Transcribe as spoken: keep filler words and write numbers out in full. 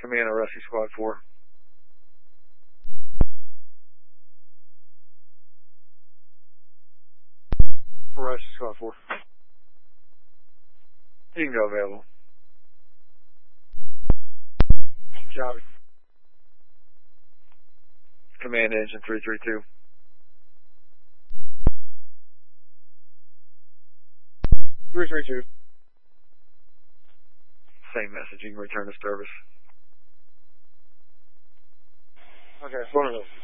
Command of Rescue Squad four. Rescue Squad four. You can go available. Job. Command engine three three two. three three two. Same message, you can return to service. Okay, one of those.